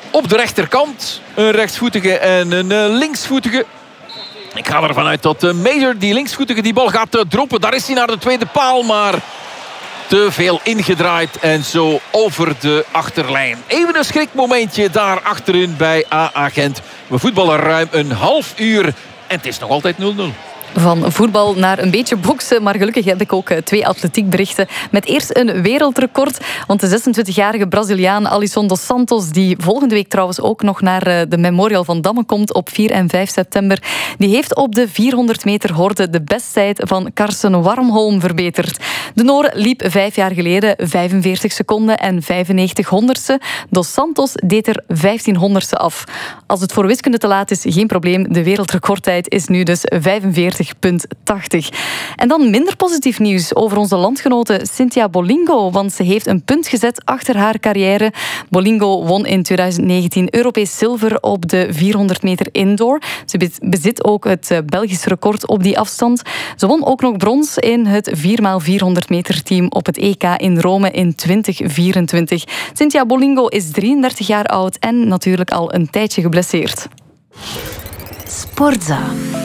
op de rechterkant. Een rechtsvoetige en een linksvoetige. Ik ga ervan uit dat Major, die linksvoetige, die bal gaat droppen. Daar is hij naar de tweede paal, maar te veel ingedraaid en zo over de achterlijn. Even een schrikmomentje daar achterin bij AA Gent. We voetballen ruim een half uur en het is nog altijd 0-0. Van voetbal naar een beetje boksen. Maar gelukkig heb ik ook 2 atletiekberichten. Met eerst een wereldrecord. Want de 26-jarige Braziliaan Alisson dos Santos, die volgende week trouwens ook nog naar de Memorial van Damme komt op 4 en 5 september, die heeft op de 400 meter horde de besttijd van Karsten Warmholm verbeterd. De Noor liep 5 jaar geleden 45 seconden en 95 honderdste. Dos Santos deed er 15 honderdste af. Als het voor wiskunde te laat is, geen probleem. De wereldrecordtijd is nu dus 45,80. En dan minder positief nieuws over onze landgenote Cynthia Bolingo, want ze heeft een punt gezet achter haar carrière. Bolingo won in 2019 Europees zilver op de 400 meter indoor. Ze bezit ook het Belgisch record op die afstand. Ze won ook nog brons in het 4x400 meter team op het EK in Rome in 2024. Cynthia Bolingo is 33 jaar oud en natuurlijk al een tijdje geblesseerd. Sportza.